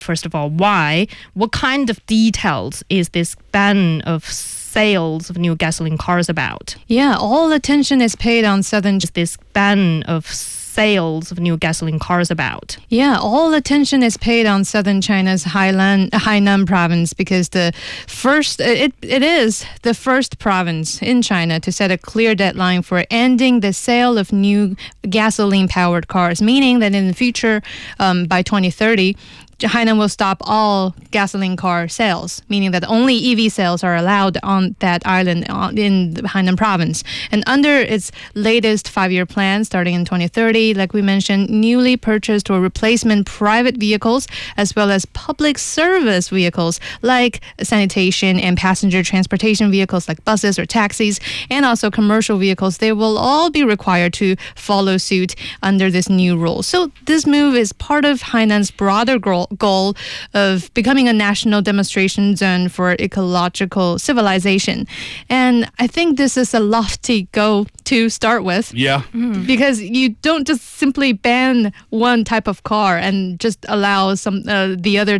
First of all, why? What kind of details is this ban of sales of new gasoline cars about? Yeah, all attention is paid on southern... This ban of sales of new gasoline cars about? Yeah, all attention is paid on southern China's Hainan province because it is the first province in China to set a clear deadline for ending the sale of new gasoline-powered cars, meaning that in the future, by 2030, Hainan will stop all gasoline car sales, meaning that only EV sales are allowed on that island in the Hainan province. And under its latest 5-year plan, starting in 2030, like we mentioned, newly purchased or replacement private vehicles, as well as public service vehicles like sanitation and passenger transportation vehicles like buses or taxis, and also commercial vehicles, they will all be required to follow suit under this new rule. So this move is part of Hainan's broader goal of becoming a national demonstration zone for ecological civilization. And I think this is a lofty goal to start with. Yeah. Because you don't just simply ban one type of car and just allow the other